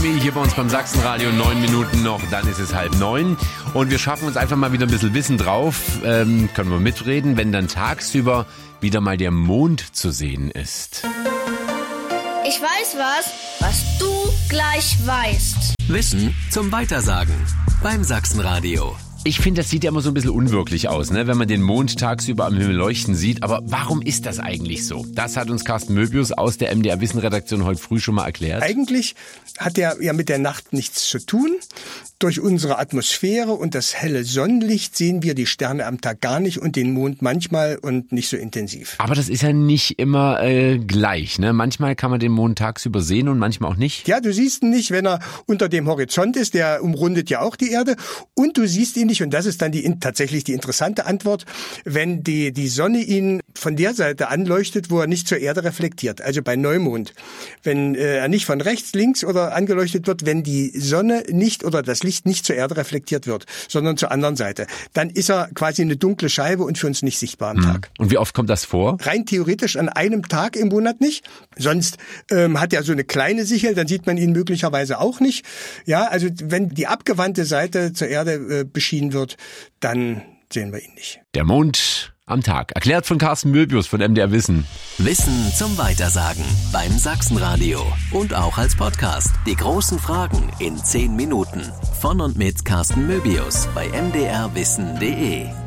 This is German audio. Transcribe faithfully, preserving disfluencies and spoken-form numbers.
Hier bei uns beim Sachsenradio, neun Minuten noch, dann ist es halb neun. Und wir schaffen uns einfach mal wieder ein bisschen Wissen drauf. Ähm, können wir mitreden, wenn dann tagsüber wieder mal der Mond zu sehen ist. Ich weiß was, was du gleich weißt. Wissen zum Weitersagen beim Sachsenradio. Ich finde, das sieht ja immer so ein bisschen unwirklich aus, ne? Wenn man den Mond tagsüber am Himmel leuchten sieht. Aber warum ist das eigentlich so? Das hat uns Carsten Möbius aus der M D R-Wissen-Redaktion heute früh schon mal erklärt. Eigentlich hat der ja mit der Nacht nichts zu tun. Durch unsere Atmosphäre und das helle Sonnenlicht sehen wir die Sterne am Tag gar nicht und den Mond manchmal und nicht so intensiv. Aber das ist ja nicht immer äh, gleich, ne? Manchmal kann man den Mond tagsüber sehen und manchmal auch nicht. Ja, du siehst ihn nicht, wenn er unter dem Horizont ist. Der umrundet ja auch die Erde. Und du siehst ihn nicht, und das ist dann die tatsächlich die interessante Antwort, wenn die, die Sonne ihn von der Seite anleuchtet, wo er nicht zur Erde reflektiert. Also bei Neumond. Wenn äh, er nicht von rechts, links oder angeleuchtet wird, wenn die Sonne nicht oder das Licht nicht zur Erde reflektiert wird, sondern zur anderen Seite. Dann ist er quasi eine dunkle Scheibe und für uns nicht sichtbar am mhm. Tag. Und wie oft kommt das vor? Rein theoretisch an einem Tag im Monat nicht. Sonst ähm, hat er so eine kleine Sichel, dann sieht man ihn möglicherweise auch nicht. Ja, also wenn die abgewandte Seite zur Erde äh, beschienen wird, dann sehen wir ihn nicht. Der Mond am Tag. Erklärt von Carsten Möbius von M D R Wissen. Wissen zum Weitersagen beim Sachsenradio. Und auch als Podcast. Die großen Fragen in zehn Minuten. Von und mit Carsten Möbius bei m d r wissen punkt d e.